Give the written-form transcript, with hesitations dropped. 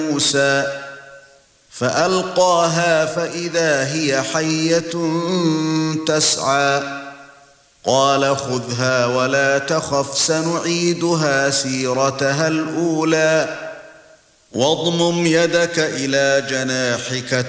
موسى فألقاها فإذا هي حية تسعى قال خذها ولا تخف سنعيدها سيرتها الأولى واضمم يدك إلى جناحك